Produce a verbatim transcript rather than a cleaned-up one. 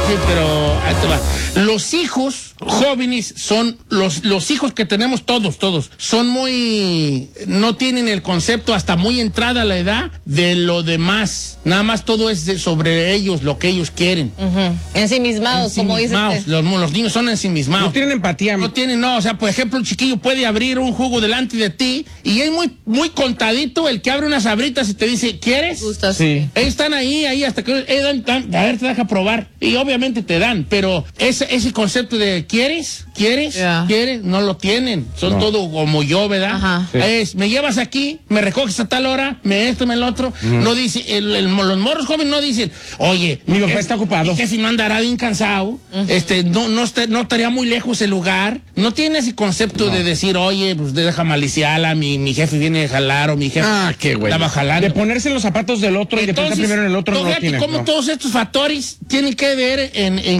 sí, pero ahí te va. Los hijos jóvenes son, los, los hijos que tenemos todos, todos, son muy, no tienen el concepto hasta muy entrada la edad de lo demás. Nada más todo es de, sobre ellos, lo que ellos quieren. Uh-huh. Ensimismados, como dices. Los, los niños son ensimismados. No tienen empatía. No tienen, no, o sea, por ejemplo, un chiquillo puede abrir un jugo delante de ti y es muy, muy contadito el que abre unas sabritas y te dice, ¿quieres? Gustas. Sí. Ellos están ahí, ahí hasta que, eh, dan, dan, a ver, te deja probar. Y obviamente te dan, pero ese, ese concepto de ¿quieres? ¿Quieres? Yeah. ¿Quieres? No lo tienen. Son No. todo como yo, ¿verdad? Ajá. Sí. Es, me llevas aquí, me recoges a tal hora, me esto, me el otro. Mm. No dice, el, el, los morros jóvenes no dicen, oye, mi papá está ocupado. Que si no andará bien cansado, uh-huh. este, no, no, está, no estaría muy lejos el lugar. No tiene ese concepto no. de decir, oye, pues deja maliciarla, mi, mi jefe viene a jalar o mi jefe ah, qué güey. estaba jalando. De ponerse en los zapatos del otro. Entonces, y de pensar primero en el otro no lo tiene. ¿Cómo no. todos estos factores tienen que ver en, en